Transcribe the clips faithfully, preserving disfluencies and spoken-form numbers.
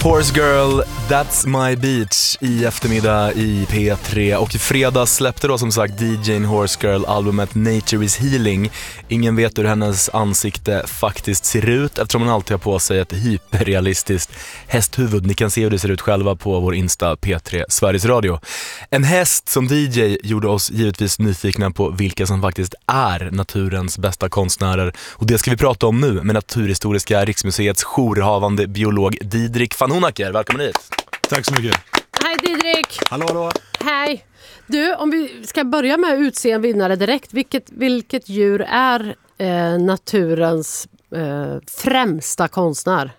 Horse Girl, That's My Beach i eftermiddag i P tre. Och i fredags släppte då som sagt D J:n Horse Girl albumet Nature is Healing. Ingen vet hur hennes ansikte faktiskt ser ut eftersom hon alltid har på sig ett hyperrealistiskt hästhuvud. Ni kan se hur det ser ut själva på vår Insta P tre Sveriges Radio. En häst som D J gjorde oss givetvis nyfikna på vilka som faktiskt är naturens bästa konstnärer. Och det ska vi prata om nu med Naturhistoriska Riksmuseets jourhavande biolog Didrik van Honacker. Välkommen hit. Tack så mycket. Hej Didrik. Hallå, hallå. Hej. Du, om vi ska börja med att utse en vinnare direkt. Vilket, vilket djur är eh, naturens eh, främsta konstnär?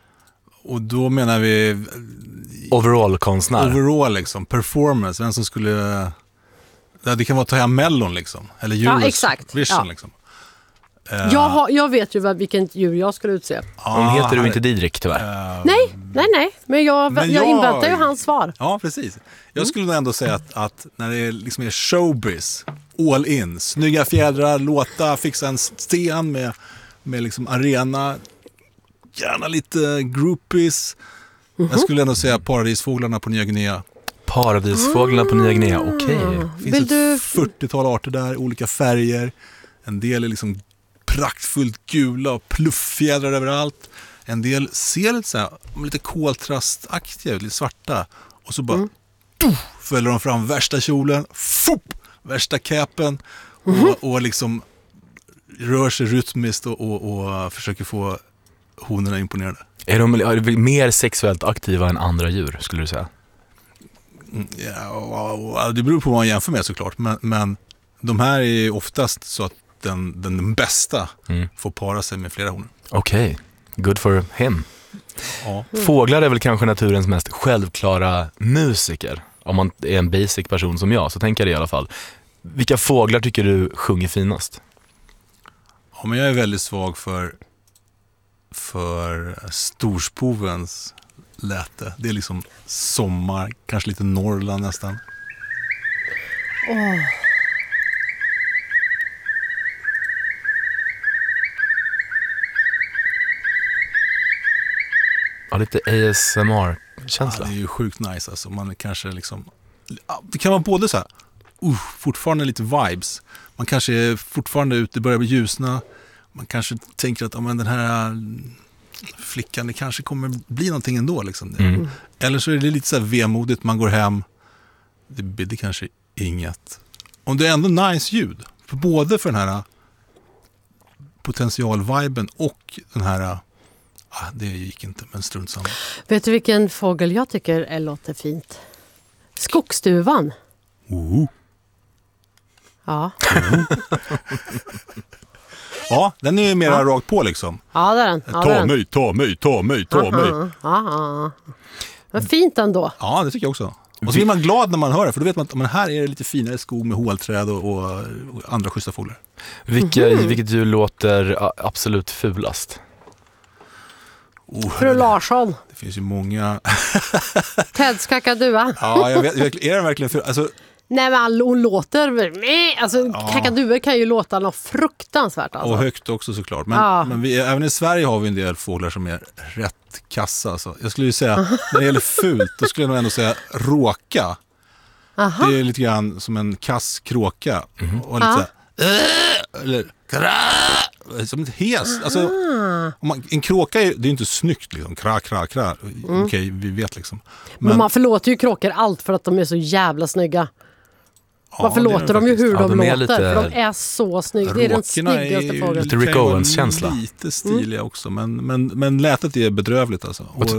Och då menar vi Overall-konstnär. overall liksom, performance. Vem som skulle... Ja, det kan vara att ta hem Mellon liksom. Eller Euros Ja, exakt. Vision Ja. liksom. Jag, har, jag vet ju vad, vilken djur jag skulle utse. Hon Ja, heter du här- inte Didrik tyvärr. Eh, Nej, nej, nej. Men jag, Men jag jag- inväntar ju hans svar. Ja, precis. Jag skulle nog ändå säga att, att när det är, liksom är showbiz, all in, snygga fjädrar, låta, fixa en sten med, med liksom arena, gärna lite groupies. Jag skulle ändå säga paradisfåglarna på Nya Guinea. Paradisfåglarna på Nya Guinea, okej. Det finns Vill ett du- fyrtiotal arter där, olika färger. En del är liksom praktfullt gula och plufffjädrar överallt. En del ser lite så här, lite koltrastaktiga ut, lite svarta. Och så bara Mm. tuff, fäller de fram värsta kjolen, fupp, värsta capen och, Mm. och liksom rör sig rytmiskt och, och, och försöker få honorna imponerade. Är de, är de mer sexuellt aktiva än andra djur, skulle du säga? Mm, Ja, och- och det beror på vad man jämför med såklart. Men, men de här är oftast så att den, den, den bästa Mm. får para sig med flera honor. Okej, good for him. Ja. Fåglar är väl kanske naturens mest självklara musiker. Om man är en basic person som jag, så tänker jag det i alla fall. Vilka fåglar tycker du sjunger finast? Ja, men jag är väldigt svag för, för storspovens läte. Det är liksom sommar, kanske lite Norrland nästan. Åh. Ja, lite A S M Ja, R-känsla. det är ju sjukt nice alltså. Man är kanske liksom... Ja, det kan vara både så här, uh, fortfarande lite vibes. Man kanske är fortfarande ute, det börjar bli ljusna. Man kanske tänker att ja, men den här flickan, det kanske kommer bli någonting ändå. Liksom. Mm. Eller så är det lite så här vemodigt, man går hem. Det blir kanske inget. Om det är ändå nice ljud, för både för den här potentialviben och den här, ah, det gick inte, men strunt samma. Vet du vilken fågel jag tycker är, låter fint? Skogsduvan. Uh. Ja, Ja, den är ju mera Ja. rakt på liksom. ja det är den. Ja, det är Ta den. mig, ta mig, ta mig, ta mig. Ja, ja. Vad fint ändå. Ja, det tycker jag också. Och så blir man glad när man hör det, för då vet man att men här är det lite finare skog med hålträd och, och, och andra schyssta fåglar. Vilka, Vilket djur låter a- absolut fulast? Oh, Fru Larsson. det finns ju många... Teds kakadua. Ja, jag vet, är den verkligen för... Alltså, Nej, men all- hon låter... Meh. Alltså, Ja. kakaduer kan ju låta något fruktansvärt. Alltså. och högt också såklart. Men, Ja. men vi, även i Sverige har vi en del fåglar som är rätt kassa. Alltså. Jag skulle ju säga, när det gäller fult, då skulle jag nog ändå säga råka. Aha. Det är lite grann som en kass kråka. Och lite Ja. så här, "Äh", eller kra, som ett hes. Alltså, om man, en kråka är, det är inte snyggt liksom. Kra, kra, kra. Okej, vi vet liksom. Men man förlåter ju kråkor allt för att de är så jävla snygga. ja, Man förlåter det är dem ju faktiskt. hur Ja, de, de är låter. lite- För de är så snygga. Det är den Råkorna snyggaste är ju- fågeln. Lite Rick kan ju vara Owens-känsla. Lite stiliga också, men, men, men lätet är bedrövligt alltså. Och,